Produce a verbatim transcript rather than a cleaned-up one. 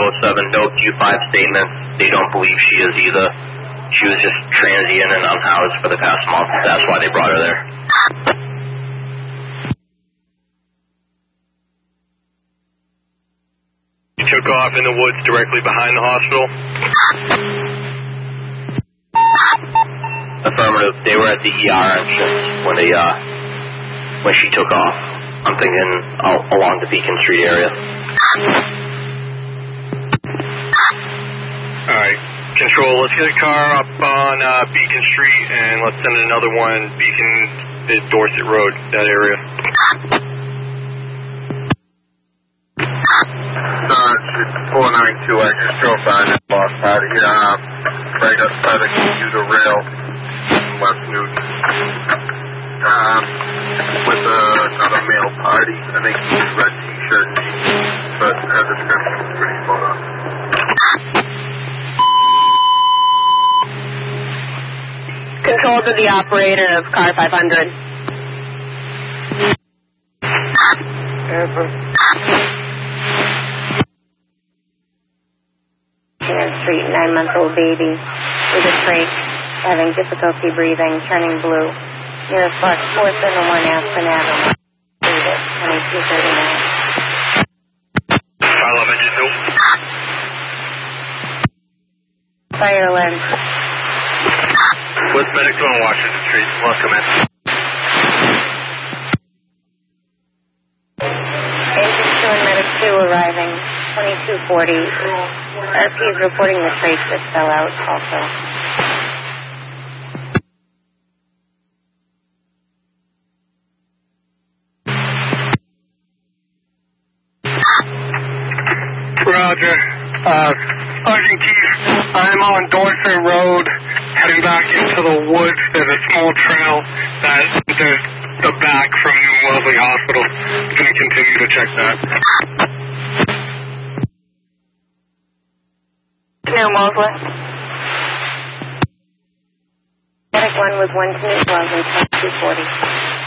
oh seven, no Q five statements. They don't believe she is either. She was just transient and unhoused for the past month. That's why they brought her there. You took off in the woods directly behind the hospital? Affirmative. They were at the E R entrance when they, uh, when she took off. I'm thinking uh, along the Beacon Street area. Alright. Control, let's get a car up on uh, Beacon Street and let's send another one Beacon, uh, Dorset Road, that area. Uh, four nine two, I just drove by and lost out of here, um, right outside the commuter rail in West Newton. Um, with uh, another male party. I think he's red t-shirt, but her description is pretty full on. Control to the operator of car five hundred. Street, nine-month-old baby with a trach, having difficulty breathing, turning blue. Nearest bus, four seven one Aspen Avenue. Davis, twenty-two thirty-nine. I love engine two. Fire alarm. What's medic two on Washington Street? Welcome in. Engine two and medic two arriving, twenty-two forty. R P is reporting the trace that fell out also. Roger. Uh, Sergeant Keith, I'm on Dorset Road, heading back into the woods. There's a small trail that there's the back from New Wellesley Hospital. I'm going to continue to check that. New Wellesley. Medic one was one to New Wellesley, twenty-two forty.